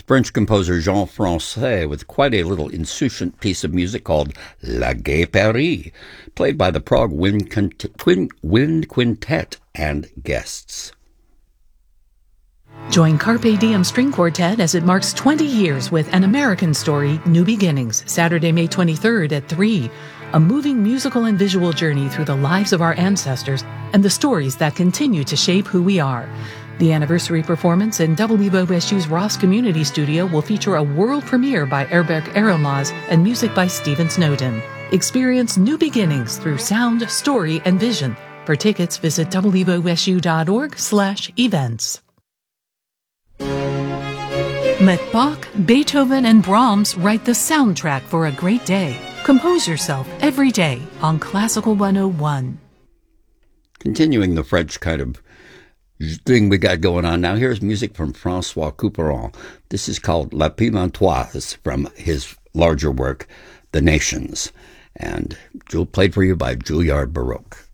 French composer Jean Francais with quite a little insouciant piece of music called La Gaie Paris, played by the Prague Wind Quintet and guests. Join Carpe Diem String Quartet as it marks 20 years with An American Story, New Beginnings, Saturday, May 23rd at 3. A moving musical and visual journey through the lives of our ancestors and the stories that continue to shape who we are. The anniversary performance in WOSU's Ross Community Studio will feature a world premiere by Erberk Erenmaz and music by Stephen Snowden. Experience new beginnings through sound, story, and vision. For tickets, visit wosu.org/events. Let Bach, Beethoven, and Brahms write the soundtrack for a great day. Compose yourself every day on Classical 101. Continuing the French kind of thing we got going on now, here's music from Francois Couperin. This is called La Pimentoise from his larger work, The Nations, and played for you by Juilliard Baroque.